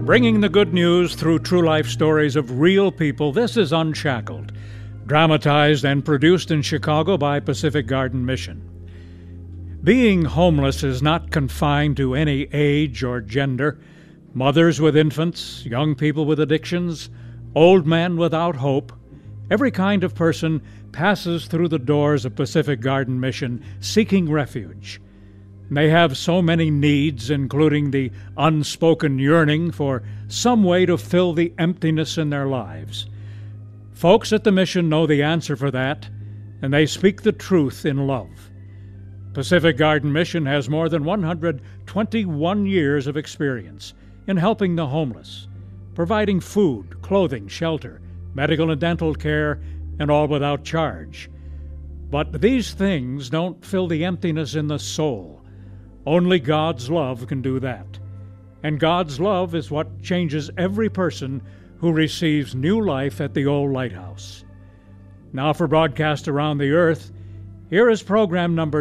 Bringing the good news through true life stories of real people, this is Unshackled, dramatized and produced in Chicago by Pacific Garden Mission. Being homeless is not confined to any age or gender. Mothers with infants, young people with addictions, old men without hope, every kind of person passes through the doors of Pacific Garden Mission seeking refuge. They have so many needs, including the unspoken yearning for some way to fill the emptiness in their lives. Folks at the mission know the answer for that, and they speak the truth in love. Pacific Garden Mission has more than 121 years of experience in helping the homeless, providing food, clothing, shelter, medical and dental care, and all without charge. But these things don't fill the emptiness in the soul. Only God's love can do that. And God's love is what changes every person who receives new life at the old lighthouse. Now for broadcast around the earth, here is program number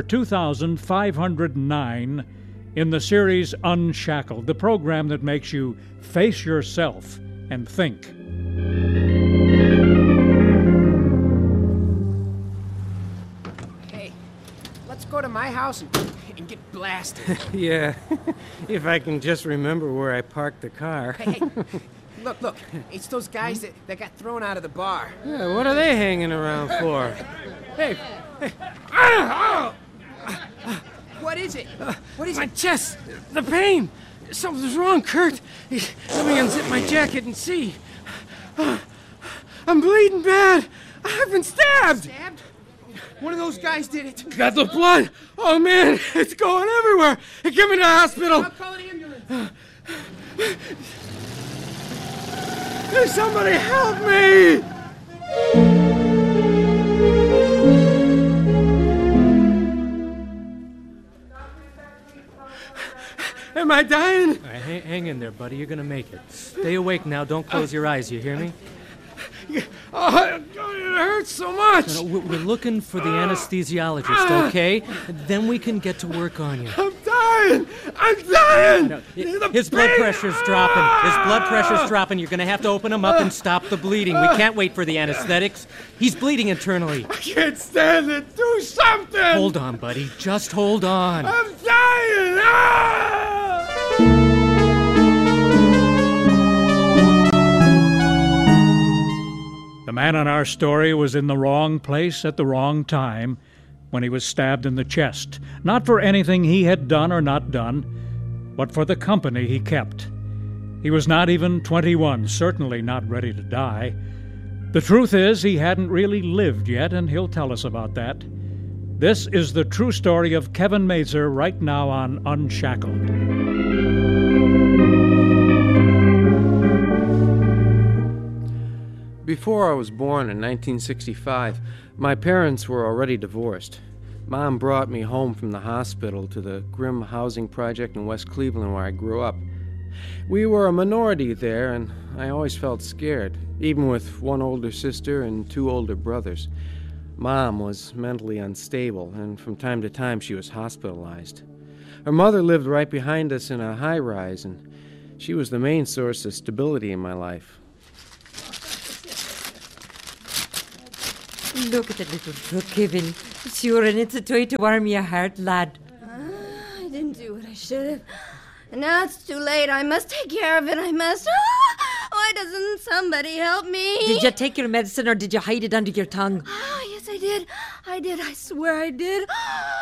2509 in the series Unshackled, the program that makes you face yourself and think. Hey, let's go to my house and get blasted. Yeah, if I can just remember where I parked the car. Hey, look, it's those guys that got thrown out of the bar. Yeah, what are they hanging around for? Hey. What is it? What is My it? chest, the pain. Something's wrong, Kurt. Let me unzip my jacket and see. I'm bleeding bad. I've been stabbed. Stabbed? One of those guys did it. Got the blood. Oh, man, it's going everywhere. Get me to the hospital. I'll call an ambulance. Somebody help me. Am I dying? All right, hang in there, buddy. You're going to make it. Stay awake now. Don't close your eyes. You hear me? Oh, it hurts so much. No, we're looking for the anesthesiologist, okay? Then we can get to work on you. I'm dying. No, his blood pressure's dropping. His blood pressure's dropping. You're going to have to open him up and stop the bleeding. We can't wait for the anesthetics. He's bleeding internally. I can't stand it. Do something. Hold on, buddy. Just hold on. I'm dying. The man on our story was in the wrong place at the wrong time when he was stabbed in the chest, not for anything he had done or not done, but for the company he kept. He was not even 21, certainly not ready to die. The truth is, he hadn't really lived yet, and he'll tell us about that. This is the true story of Kevin Mazer right now on Unshackled. Before I was born in 1965, my parents were already divorced. Mom brought me home from the hospital to the Grimm Housing Project in West Cleveland where I grew up. We were a minority there, and I always felt scared, even with one older sister and two older brothers. Mom was mentally unstable, and from time to time she was hospitalized. Her mother lived right behind us in a high-rise, and she was the main source of stability in my life. Look at the little book, Kevin. Sure, and it's a toy to warm your heart, lad. I didn't do what I should have. And now it's too late. I must take care of it. I must. Why doesn't somebody help me? Did you take your medicine or did you hide it under your tongue? Oh, yes, I did. I swear I did.